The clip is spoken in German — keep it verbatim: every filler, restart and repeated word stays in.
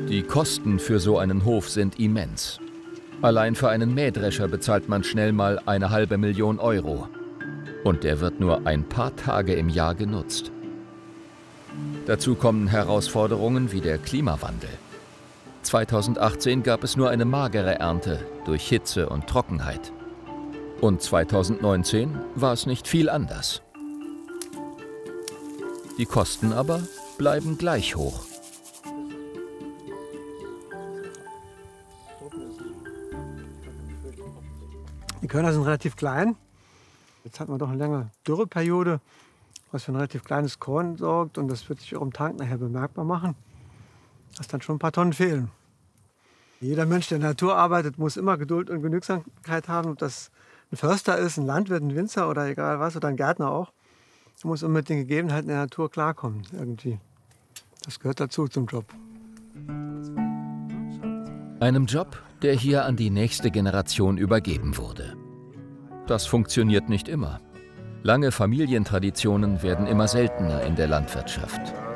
Die Kosten für so einen Hof sind immens. Allein für einen Mähdrescher bezahlt man schnell mal eine halbe Million Euro. Und der wird nur ein paar Tage im Jahr genutzt. Dazu kommen Herausforderungen wie der Klimawandel. zweitausendachtzehn gab es nur eine magere Ernte durch Hitze und Trockenheit. Und zweitausendneunzehn war es nicht viel anders. Die Kosten aber bleiben gleich hoch. Die Körner sind relativ klein. Jetzt hat man doch eine lange Dürreperiode, was für ein relativ kleines Korn sorgt. Und das wird sich auch im Tank nachher bemerkbar machen, dass dann schon ein paar Tonnen fehlen. Jeder Mensch, der in der Natur arbeitet, muss immer Geduld und Genügsamkeit haben. Ob das ein Förster ist, ein Landwirt, ein Winzer oder egal was, oder ein Gärtner auch. Er muss mit den Gegebenheiten der Natur klarkommen, irgendwie. Das gehört dazu zum Job. Einem Job, der hier an die nächste Generation übergeben wurde. Das funktioniert nicht immer. Lange Familientraditionen werden immer seltener in der Landwirtschaft.